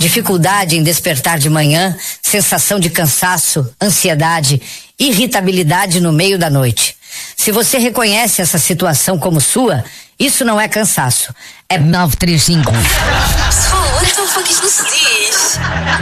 dificuldade em despertar de manhã, sensação de cansaço, ansiedade, irritabilidade no meio da noite. Se você reconhece essa situação como sua, isso não é cansaço. É 935. What the fuck is this?